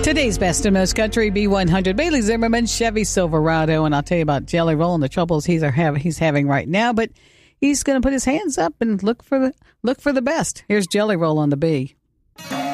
Today's best and most country B100, Bailey Zimmerman, Chevy Silverado. And I'll tell you about Jelly Roll and the troubles he's having right now. But he's going to put his hands up and look for the best. Here's Jelly Roll on the B.